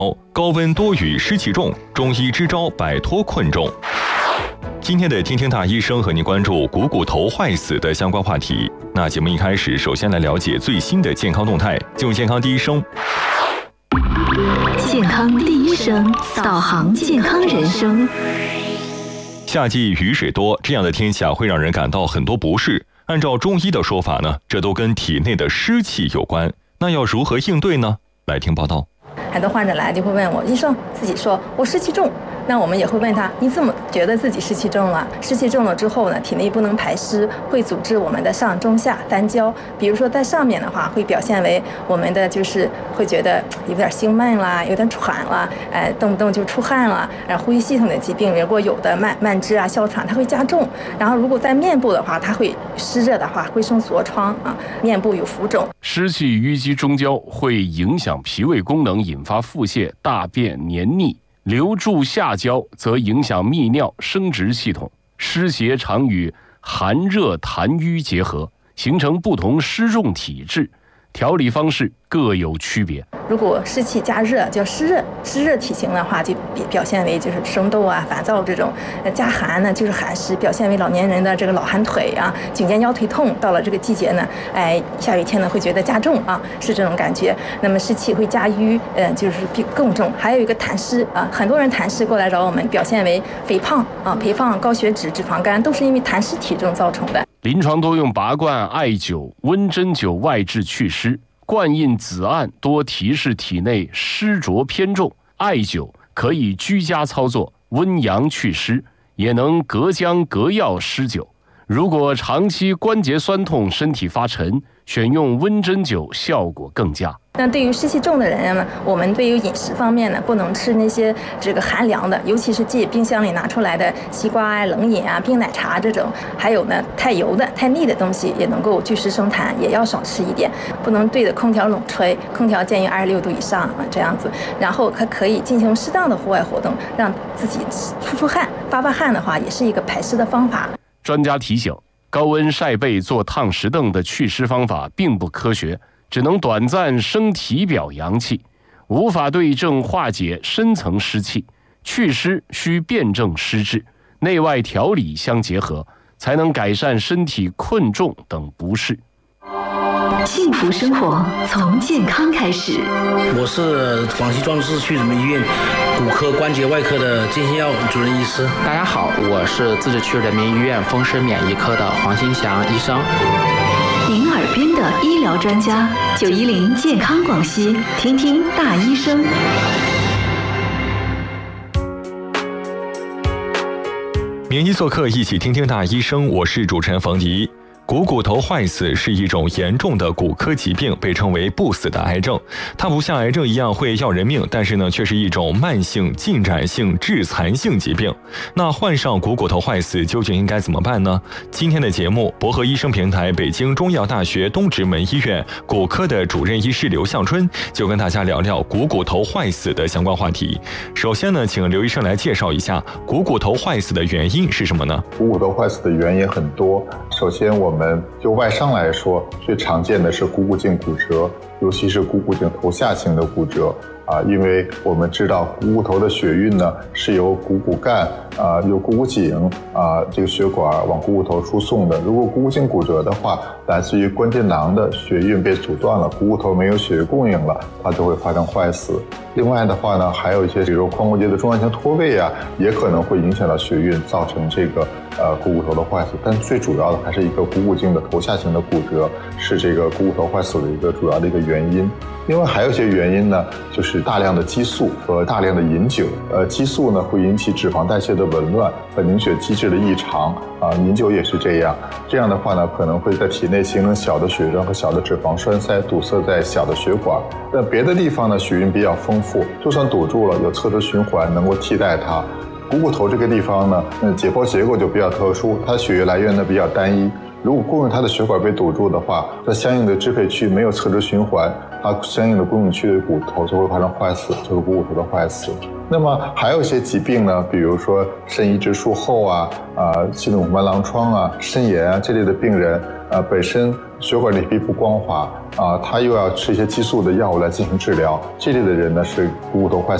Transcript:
高温多雨湿气重，中医支招摆脱困重。今天的听听大医生和您关注股骨头坏死的相关话题。那节目一开始，首先来了解最新的健康动态，进入健康第一声。 健康第一声，导航健康人生。 夏季雨水多，这样的天气会让人感到很多不适。按照中医的说法呢，这都跟体内的湿气有关。那要如何应对呢？来听报道。 很多患者来就会问我，医生自己说我湿气重，那我们也会问他，你怎么觉得自己湿气重了？湿气重了之后呢，体内不能排湿，会阻滞我们的上中下三焦。比如说在上面的话，会表现为我们的就是会觉得有点心闷啦，有点喘啦，动不动就出汗了，呼吸系统的疾病，如果有的慢支啊、哮喘，它会加重。然后如果在面部的话，它会湿热的话会生痤疮啊，面部有浮肿。 湿气淤积中焦会影响脾胃功能，引发腹泻、大便黏腻。留住下焦则影响泌尿生殖系统，湿邪常与寒热痰瘀结合，形成不同湿重体质，调理方式各有区别。 如果湿气加热叫湿热，湿热体型的话就表现为就是生痘啊、烦躁这种；加寒呢就是寒湿，表现为老年人的这个老寒腿啊、颈肩腰腿痛。到了这个季节呢，下雨天呢会觉得加重啊，是这种感觉。那么湿气会加瘀，就是更重。还有一个痰湿啊，很多人痰湿过来找我们，表现为肥胖啊、肥胖、高血脂、脂肪肝，都是因为痰湿体重造成的。 临床多用拔罐、艾灸、温针灸外治祛湿。灌印紫按多提示体内湿浊偏重，艾灸可以居家操作，温阳祛湿，也能隔姜隔药施灸。如果长期关节酸痛、身体发沉，选用温针灸效果更佳。 那对于湿气重的人呢，我们对于饮食方面呢，不能吃那些这个寒凉的，尤其是借冰箱里拿出来的西瓜啊、冷饮啊、冰奶茶这种，还有呢太油的、太腻的东西也能够祛湿生痰，也要少吃一点。不能对着空调冷吹，空调建议26度以上啊这样子。然后它可以进行适当的户外活动，让自己出汗、发汗的话，也是一个排湿的方法。 专家提醒，高温晒被、坐烫石凳的祛湿方法并不科学，只能短暂升体表阳气，无法对症化解深层湿气。祛湿需辩证施治，内外调理相结合，才能改善身体困重等不适。 幸福生活从健康开始。 我是广西壮族市区人民医院骨科关节外科的金星耀主任医师。 大家好，我是自治区人民医院风湿免疫科的黄新祥医生。 您耳边的医疗专家，910健康广西，听听大医生。 名医做客，一起听听大医生，我是主持人冯迪。股骨头坏死是一种严重的骨科疾病，被称为不死的癌症。它不像癌症一样会要人命，但是呢，却是一种慢性、进展性、致残性疾病。那患上股骨头坏死究竟应该怎么办呢？今天的节目，博和医生平台北京中医药大学东直门医院骨科的主任医师刘向春就跟大家聊聊股骨头坏死的相关话题。首先呢，请刘医生来介绍一下股骨头坏死的原因是什么呢？ 股骨头坏死的原因很多。首先，我们就外伤来说，最常见的是股骨颈骨折，尤其是股骨颈头下型的骨折因为我们知道股骨头的血运呢是由股骨干由股骨颈这个血管往股骨头输送的。如果股骨颈骨折的话，来自于关节囊的血运被阻断了，股骨头没有血液供应了，它就会发生坏死。另外的话呢，还有一些比如髋关节的中央型脱位也可能会影响到血运，造成这个股骨头的坏死。但最主要的还是一个股骨颈的头下型的骨折，是这个股骨头坏死的一个主要的一个原因。另外还有一些原因呢，就是大量的激素和大量的饮酒。激素呢会引起脂肪代谢的紊乱和凝血机制的异常饮酒也是这样。这样的话呢，可能会在体内形成小的血栓和小的脂肪栓塞，堵塞在小的血管。但别的地方呢，血运比较丰富，就算堵住了，有侧支循环能够替代它。股骨头这个地方呢，解剖结构就比较特殊，它血液来源呢比较单一。如果供应它的血管被堵住的话，在相应的支配区没有侧支循环，它相应的供应区的骨头就会发生坏死，就是股骨头的坏死。那么还有一些疾病呢，比如说肾移植术后系统红斑狼疮肾炎这类的病人本身血管里皮不光滑他又要吃一些激素的药物来进行治疗，这类的人呢是股骨头坏